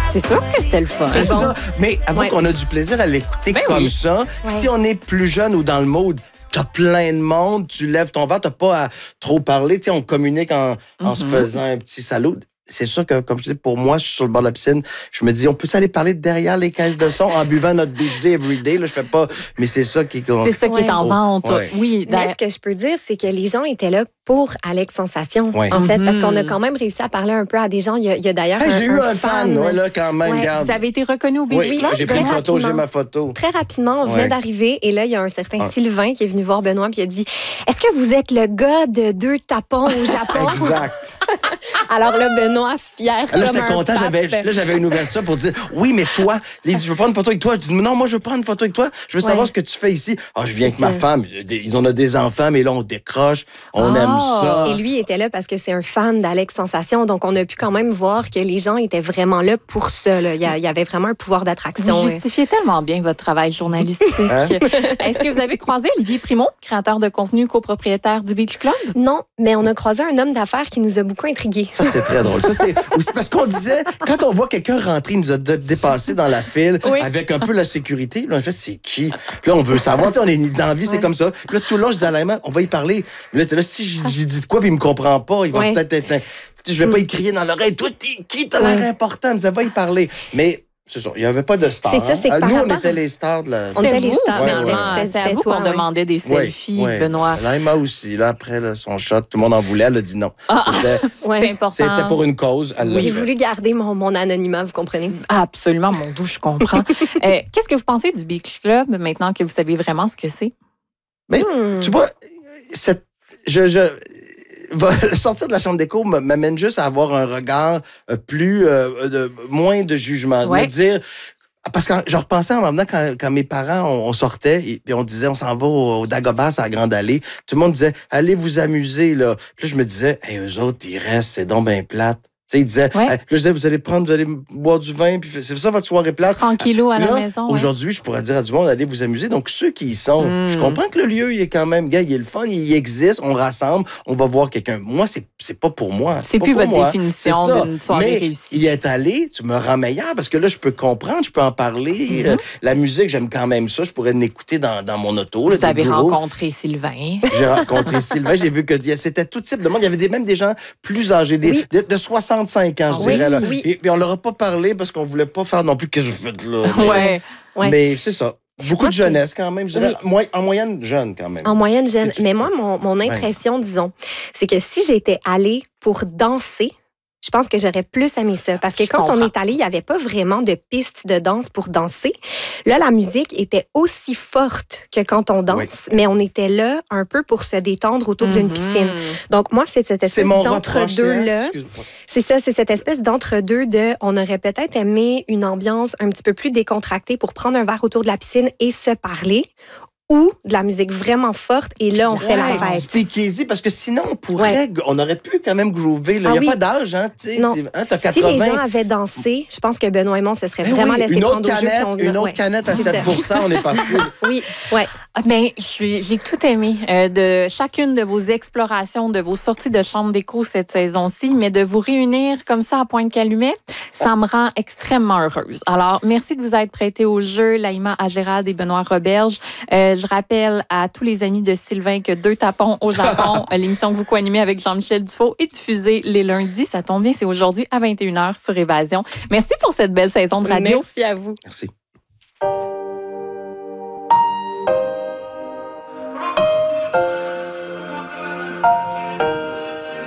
C'est sûr que c'était le fun. C'est ça. Mais avant qu'on a du plaisir à l'écouter comme ça, si on est plus jeune ou dans le mode, t'as plein de monde, tu lèves ton verre, t'as pas à trop parler. Tu sais, on communique en se faisant un petit salut. C'est sûr que, comme je dis, pour moi, je suis sur le bord de la piscine, je me dis, on peut aller parler derrière les caisses de son en buvant notre beach day everyday. Là, je fais pas, mais c'est ça qui est... C'est ça qui est en vente. Oui. Mais ce que je peux dire, c'est que les gens étaient là pour Alex Sensation, en fait, parce qu'on a quand même réussi à parler un peu à des gens. Il y a d'ailleurs j'ai eu un fan, là, quand même. Vous avez été reconnu au Beach Club? J'ai pris une photo, j'ai ma photo. Très rapidement, on venait d'arriver et là, il y a un certain Sylvain qui est venu voir Benoît puis il a dit « Est-ce que vous êtes le gars de 2 tapons au Japon? » Exact. Alors là, Benoît, fier là, j'étais content. J'avais une ouverture pour dire « Oui, mais toi, il dit, je veux prendre une photo avec toi. » Je dis « Non, moi, je veux prendre une photo avec toi. Je veux savoir ce que tu fais ici. » Ah, je viens avec ma femme. Ils ont des enfants, mais là, on décroche. On aime ça. Et lui était là parce que c'est un fan d'Alex Sensation. Donc, on a pu quand même voir que les gens étaient vraiment là pour ça. Là. Il y avait vraiment un pouvoir d'attraction. Vous justifiez tellement bien votre travail journalistique. Est-ce que vous avez croisé Olivier Primo, créateur de contenu copropriétaire du Beach Club? Non, mais on a croisé un homme d'affaires qui nous a beaucoup intrigués. Ça, c'est très drôle. Ça, c'est aussi parce qu'on disait, quand on voit quelqu'un rentrer, il nous a dépassé dans la file avec un peu la sécurité. Là, en fait, c'est qui? Puis là, on veut savoir. On est dans la vie, c'est comme ça. Puis là, tout le long, je disais à Laïma, on va y parler. Mais là, si j'ai dit de quoi, puis il me comprend pas, il va peut-être être... Je vais pas y crier dans l'oreille. Toi, t'es qui? T'as l'air important. Ça va y parler. Mais... C'est ça, il n'y avait pas de stars. C'est ça, nous, on était les stars de la... On était les stars. C'était à vous qu'on demandait des selfies, Benoît. Laïma aussi. Là, après son shot, tout le monde en voulait. Elle a dit non. C'est important. C'était pour une cause. J'ai voulu garder mon anonymat, vous comprenez? Absolument, mon doux, je comprends. Qu'est-ce que vous pensez du Beach Club maintenant que vous savez vraiment ce que c'est? Mais, tu vois, sortir de la chambre d'écho m'amène juste à avoir un regard moins de jugement. De me dire, parce que je repensais en même temps quand mes parents, on sortait et on disait, on s'en va au Dagobah, à la Grande Allée. Tout le monde disait, allez vous amuser, là. Puis là, je me disais, eux autres, ils restent, c'est donc bien plate. Tu sais, il disait, je disais, vous allez boire du vin, puis c'est ça votre soirée plate. Tranquillou à la maison. Aujourd'hui, je pourrais dire à du monde, allez vous amuser. Donc, ceux qui y sont, je comprends que le lieu, il est quand même, il est le fun, il existe, on rassemble, on va voir quelqu'un. Moi, c'est pas pour moi. C'est plus votre définition d'une soirée réussie. Y être allé, tu me rends meilleur parce que là, je peux comprendre, je peux en parler. La musique, j'aime quand même ça. Je pourrais l'écouter dans mon auto. Vous avez rencontré Sylvain. J'ai rencontré Sylvain. J'ai vu que c'était tout type de monde. Il y avait même des gens plus âgés, de 65 ans, je dirais. Là. Et puis on leur a pas parlé parce qu'on voulait pas faire non plus qu'est-ce que je fais de là. Mais c'est ça. Beaucoup de jeunesse quand même, je dirais. En moyenne jeune quand même. En moyenne jeune. Mais moi, mon impression, disons, c'est que si j'étais allée pour danser, je pense que j'aurais plus aimé ça. Parce que quand on est allé, il n'y avait pas vraiment de piste de danse pour danser. Là, la musique était aussi forte que quand on danse, mais on était là un peu pour se détendre autour d'une piscine. Donc, moi, c'est cette espèce d'entre-deux-là. C'est ça, c'est cette espèce d'entre-deux de... On aurait peut-être aimé une ambiance un petit peu plus décontractée pour prendre un verre autour de la piscine et se parler. Ou de la musique vraiment forte, et là, on fait la fête. Speakeasy, parce que sinon, on aurait pu quand même groover. Il n'y a pas d'âge, hein, tu sais. Non. T'as 80. Si les gens avaient dansé, je pense que Benoît et moi, se serait vraiment laissé prendre au jeu. Une autre canette à 7%, on est parti. Oui, Mais j'ai tout aimé de chacune de vos explorations, de vos sorties de chambre d'écho cette saison-ci, mais de vous réunir comme ça à Pointe-Calumet, ça me rend extrêmement heureuse. Alors, merci de vous être prêtés au jeu, Laïma Agérald et Benoît Roberge. Je rappelle à tous les amis de Sylvain que 2 tapons au Japon, l'émission que vous co-animez avec Jean-Michel Dufault, est diffusée les lundis. Ça tombe bien, c'est aujourd'hui à 21h sur Évasion. Merci pour cette belle saison de radio. Merci à vous. Merci.